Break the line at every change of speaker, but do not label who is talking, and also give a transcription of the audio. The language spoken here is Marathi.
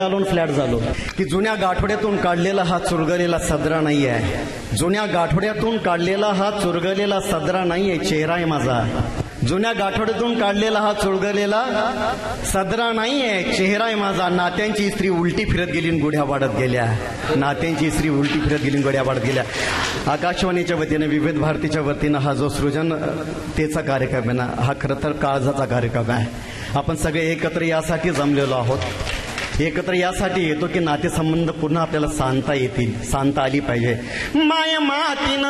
चालून फ्लॅट झालो की जुन्या गाठोड्यातून काढलेला हा चुरगलेला सदरा नाही आहे. जुन्या गाठोड्यातून काढलेला हा चुरगलेला सदरा नाहीये, चेहरा आहे माझा. जुन्या गाठोड्यातून काढलेला हा चुरगलेला सदरा नाहीये, चेहरा आहे माझा. नात्यांची स्त्री उलटी फिरत गेली, गुढ्या वाढत गेल्या. नात्यांची स्त्री उलटी फिरत गेली, गुढ्या वाढत गेल्या. आकाशवाणीच्या वतीने, विविध भारतीच्या वतीनं हा जो सृजनतेचा कार्यक्रम आहे ना, हा खरं तर काळजाचा कार्यक्रम आहे. आपण सगळे एकत्र यासाठी जमलेलो आहोत. एकत्र यासाठी येतो की नातेसंबंध पुन्हा आपल्याला सांगता येतील, सांगता आली पाहिजे. माय मातीनं